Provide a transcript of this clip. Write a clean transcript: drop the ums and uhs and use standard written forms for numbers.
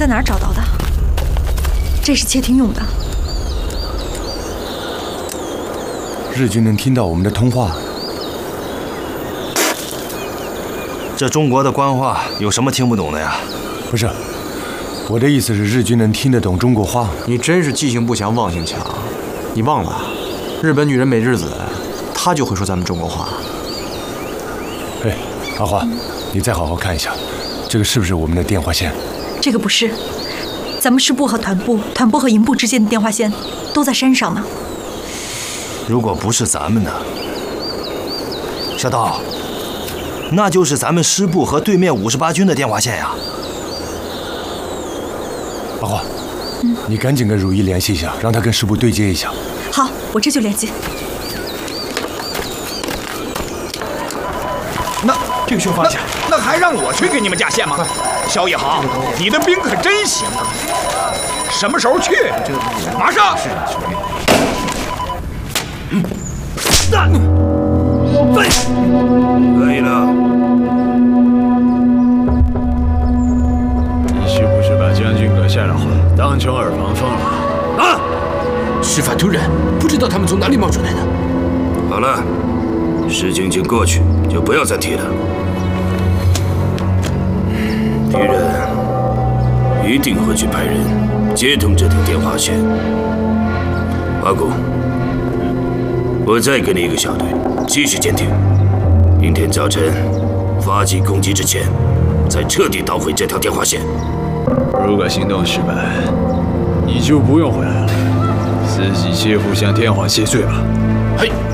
在哪儿找到的？这是窃听用的。 日军能听到我们的通话。 这中国的官话有什么听不懂的呀？ 不是，我的意思是日军能听得懂中国话。 你真是记性不详，忘性强。你忘了，日本女人美智子，她就会说咱们中国话。 哎，阿花，你再好好看一下，这个是不是我们的电话线？ 这个不是，咱们师部和团部、团部和营部之间的电话线都在山上呢。 如果不是咱们的，小刀，那就是咱们师部和对面58军的电话线呀。 阿花，你赶紧跟如意联系一下，让他跟师部对接一下。 好，我这就联系。 这个薛方家，那还让我去给你们架线吗？萧一航，你的兵可真行啊！什么时候去？马上。 可以了。 你是不是把将军阁下的话当成耳旁风了？ 啊！事发突然，不知道他们从哪里冒出来的。 好了，事情已经过去，就不要再提了。敌人一定会去派人接通这条电话线。阿古，我再给你一个小队，继续监听。明天早晨发起攻击之前，再彻底捣毁这条电话线。 如果行动失败，你就不用回来了，自己切腹向天皇谢罪吧。 嘿。